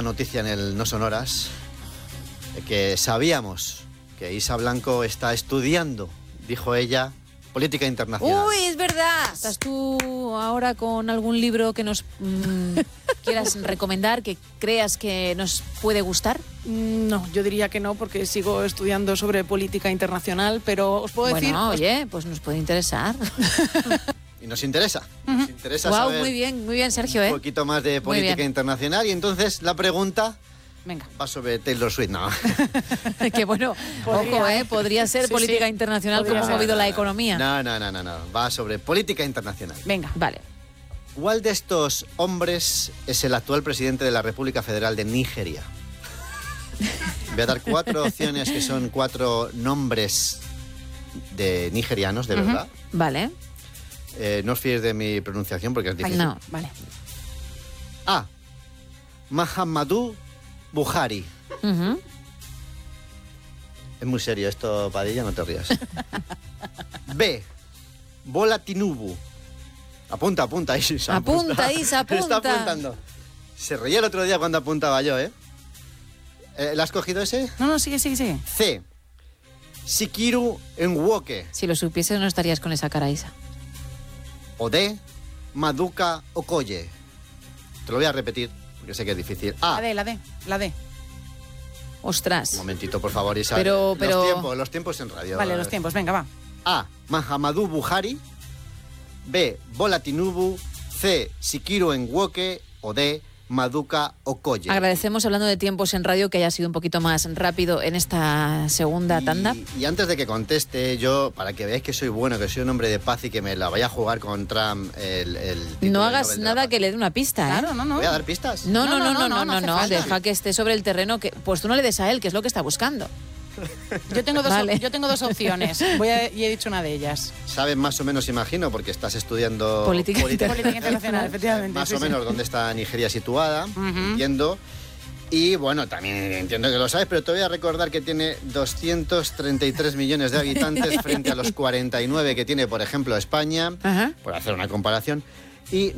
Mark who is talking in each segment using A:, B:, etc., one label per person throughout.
A: la noticia en el No Sonoras, que sabíamos que Isa Blanco está estudiando, dijo ella, política internacional.
B: ¡Uy, es verdad! ¿Estás tú ahora con algún libro que nos quieras recomendar, que creas que nos puede gustar?
C: No, yo diría que no, porque sigo estudiando sobre política internacional, pero os puedo decir...
B: Bueno, oye, pues nos puede interesar.
A: Y nos interesa. Nos interesa saber
B: Muy bien, Sergio,
A: un poquito más de política internacional. Y entonces la pregunta...
C: Venga.
A: Va sobre Taylor Swift, no.
B: Que bueno, podría ser política internacional como ha movido la economía.
A: No. Va sobre política internacional.
C: Venga.
B: Vale.
A: ¿Cuál de estos hombres es el actual presidente de la República Federal de Nigeria? Voy a dar 4 opciones que son 4 nombres de nigerianos, de verdad.
B: Vale.
A: No os fiéis de mi pronunciación porque es difícil.
B: No, vale.
A: A. Muhammadu Buhari. Es muy serio esto, Padilla, no te rías. B. Bola Tinubu. Apunta, Isa.
B: Apunta, Isa.
A: Está apuntando. Se reía el otro día cuando apuntaba yo, ¿eh? ¿La has cogido ese?
C: No, sigue.
A: C. Sikiru Nwoke.
B: Si lo supieses no estarías con esa cara, Isa.
A: O D. Maduka Okoye. Te lo voy a repetir, porque sé que es difícil. A.
C: La D.
B: Ostras.
A: Un momentito, por favor, Isa.
B: Pero...
A: Los tiempos en radio.
C: Vale, los tiempos, venga, va.
A: A. Muhammadu Buhari. B. Bola Tinubu. C. Sikiru Nwoke. O D. Maduka Okoye.
B: Agradecemos, hablando de tiempos en radio, que haya sido un poquito más rápido en esta segunda tanda.
A: Y antes de que conteste, yo, para que veáis que soy bueno, que soy un hombre de paz y que me la vaya a jugar con Trump el título
B: No
A: del
B: hagas
A: Nobel de
B: nada
A: la Paz.
B: que le dé una pista, ¿eh?
C: Claro, no.
A: ¿Voy a dar pistas?
B: No,
C: hace falta.
B: deja que esté sobre el terreno, que pues tú no le des a él, que es lo que está buscando.
C: Yo tengo dos opciones. Y he didicho una de ellas.
A: Sabes más o menos, imagino, porque estás estudiando
B: Política
C: internacional, efectivamente.
A: Más o menos dónde está Nigeria situada, entiendo. Y bueno, también entiendo que lo sabes, pero te voy a recordar que tiene 233 millones de habitantes frente a los 49 que tiene, por ejemplo, España, por hacer una comparación, y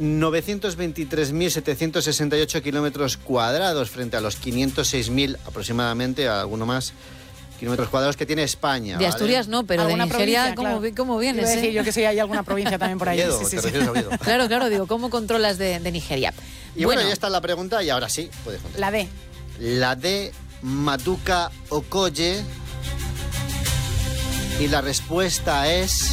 A: 923.768 kilómetros cuadrados frente a los 506.000 aproximadamente, alguno más, kilómetros cuadrados que tiene España.
B: De Asturias no, pero de Nigeria, ¿cómo vienes?
C: Iba a decir yo que sí, hay alguna provincia también por ahí.
A: Oviedo, ¿te refieres a Oviedo?
B: Claro, digo, ¿cómo controlas de Nigeria?
A: Y bueno, ya está la pregunta y ahora sí, puedes contestar.
C: La D.
A: La D, Maduka Okoye. Y la respuesta es...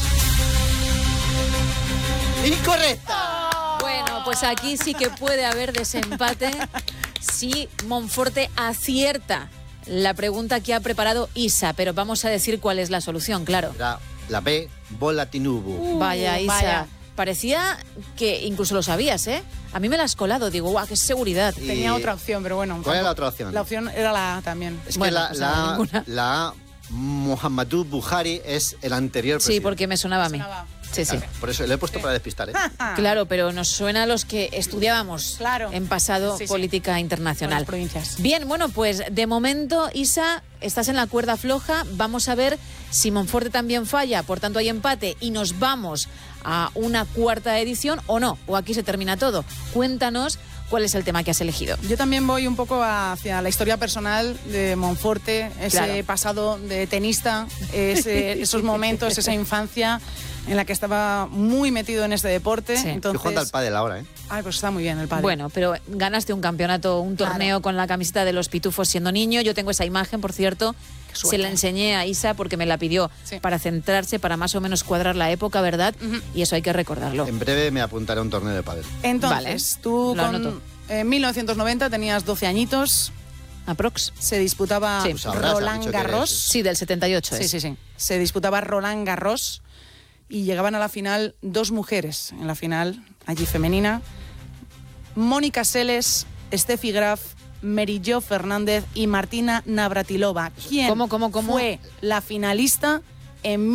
A: ¡incorrecta!
B: Bueno, pues aquí sí que puede haber desempate si Monforte acierta la pregunta que ha preparado Isa, pero vamos a decir cuál es la solución, claro.
A: La B, Bola Tinubu.
B: Vaya, Isa.
C: Vaya.
B: Parecía que incluso lo sabías, ¿eh? A mí me la has colado, digo, guau, qué seguridad.
C: Tenía otra opción, pero bueno.
A: ¿Cuál era la otra opción?
C: La opción era la A también.
A: Es
B: Bueno,
A: que
B: pues
A: la A, Muhammadu Buhari, es el anterior presidente.
B: Sí, porque me sonaba a mí. Sí.
A: Por eso le he puesto para despistar, ¿eh?
B: Claro, pero nos suena a los que estudiábamos en pasado política internacional.
C: Las provincias.
B: Bien, bueno, pues de momento, Isa, estás en la cuerda floja. Vamos a ver si Monforte también falla, por tanto hay empate y nos vamos a una cuarta edición o no, o aquí se termina todo. Cuéntanos cuál es el tema que has elegido.
C: Yo también voy un poco hacia la historia personal de Monforte, ese pasado de tenista, esos momentos, esa infancia en la que estaba muy metido en este deporte.
B: Sí.
C: Entonces,
A: Estoy jugando al pádel ahora, ¿eh?
C: Ay, pues está muy bien el pádel.
B: Bueno, pero ganaste un campeonato, un torneo con la camiseta de los Pitufos siendo niño. Yo tengo esa imagen, por cierto. Se la enseñé a Isa porque me la pidió para centrarse, para más o menos cuadrar la época, ¿verdad? Y eso hay que recordarlo.
A: En breve me apuntaré a un torneo de pádel.
C: Entonces, tú en 1990 tenías 12 añitos.
B: Aprox.
C: Se disputaba Roland Garros.
B: Sí, del 78 es.
C: Sí. Se disputaba Roland Garros y llegaban a la final 2 mujeres en la final, allí femenina. Mónica Seles, Steffi Graf, Mary Jo Fernández y Martina Navratilova. ¿Quién fue la finalista en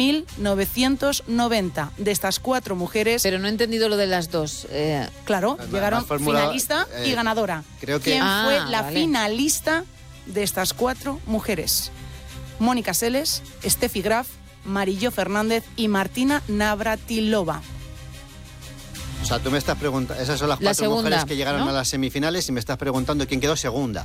C: 1990 de estas 4 mujeres?
B: Pero no he entendido lo de las dos.
C: Claro, llegaron finalista y ganadora.
A: Creo que...
C: ¿Quién fue la finalista de estas 4 mujeres? Mónica Seles, Steffi Graf, Mary Jo Fernández y Martina Navratilova.
A: O sea, tú me estás preguntando... Esas son las 4 mujeres que llegaron a las semifinales y me estás preguntando quién quedó segunda.